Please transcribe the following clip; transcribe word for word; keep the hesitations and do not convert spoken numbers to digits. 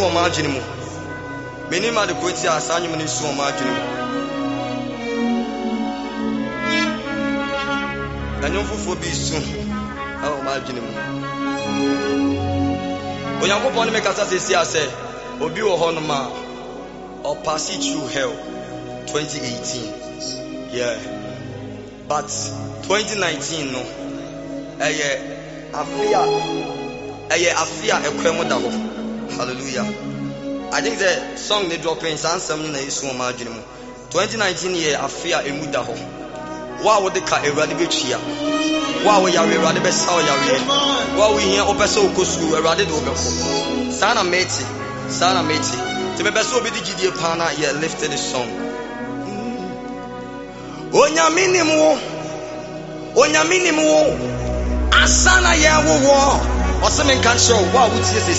so imagine mu. Many ma de kweti asanyu mu so imagine mu. Anyo fufu bi so. Ah imagine mu. Onyankopon ne mekasa sesi ase obi wo ho no ma or pass it through hell twenty eighteen. Yeah. But twenty nineteen no. Eye afia eye afia ekwemu da ho. Hallelujah. I think the song they drop in sansam na yesu ma adwene mu. twenty nineteen year afia emu da ho. Wa wo de ka ewrade betwia. Wa wo yawe ewrade be sa wo yawe. Wa wo hia opese okosu ewrade de obeko. Sana meti, sana meti. Te me beso obi di gidie pa na ye lifted the song. Onyamini mu. Onyamini mu. Asana ye wo wo. Oseme kan show wa wo tie